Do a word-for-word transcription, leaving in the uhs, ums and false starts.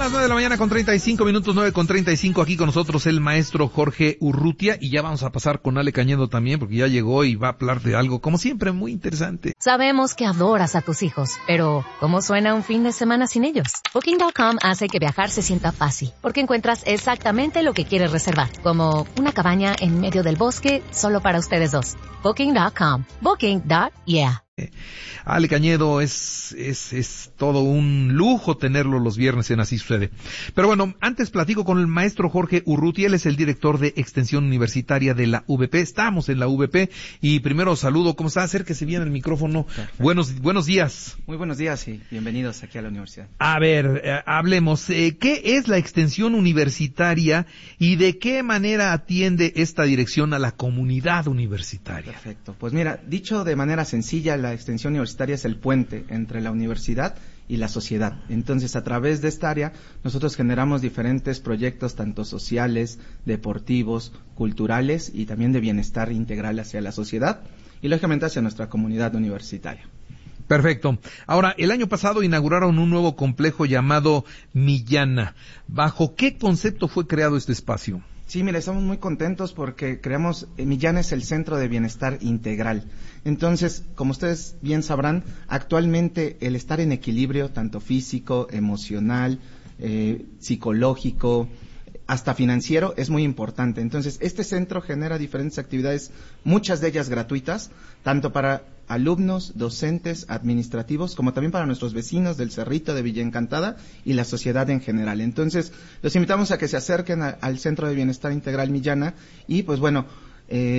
las nueve de la mañana con treinta y cinco minutos, nueve con treinta y cinco, aquí con nosotros el maestro Jorge Urrutia, y ya vamos a pasar con Ale Cañedo también, porque ya llegó y va a hablar de algo, como siempre, muy interesante. Sabemos que adoras a tus hijos, pero ¿cómo suena un fin de semana sin ellos? Booking punto com hace que viajar se sienta fácil, porque encuentras exactamente lo que quieres reservar, como una cabaña en medio del bosque solo para ustedes dos. Booking punto com. Booking. Yeah. Ale Cañedo, es, es, es todo un lujo tenerlo los viernes en Así Sucede. Pero bueno, antes platico con el maestro Jorge Urrutia, él es el director de Extensión Universitaria de la U V P. Estamos en la U V P y primero saludo, ¿cómo está? Acérquese bien al micrófono. Buenos, buenos días. Muy buenos días y bienvenidos aquí a la universidad. A ver, eh, hablemos, eh, ¿qué es la Extensión Universitaria y de qué manera atiende esta dirección a la comunidad universitaria? Perfecto, pues mira, dicho de manera sencilla, la Extensión Universitaria es el puente entre la universidad y la sociedad. Entonces, a través de esta área, nosotros generamos diferentes proyectos, tanto sociales, deportivos, culturales y también de bienestar integral hacia la sociedad y, lógicamente, hacia nuestra comunidad universitaria. Perfecto. Ahora, el año pasado inauguraron un nuevo complejo llamado Millana. ¿Bajo qué concepto fue creado este espacio? Sí, mira, estamos muy contentos porque creamos, eh, Millana es el Centro de Bienestar Integral. Entonces, como ustedes bien sabrán, actualmente el estar en equilibrio, tanto físico, emocional, eh, psicológico, hasta financiero, es muy importante. Entonces, este centro genera diferentes actividades, muchas de ellas gratuitas, tanto para alumnos, docentes, administrativos, como también para nuestros vecinos del Cerrito, de Villa Encantada y la sociedad en general. Entonces, los invitamos a que se acerquen a, al Centro de Bienestar Integral Millana y, pues bueno, eh,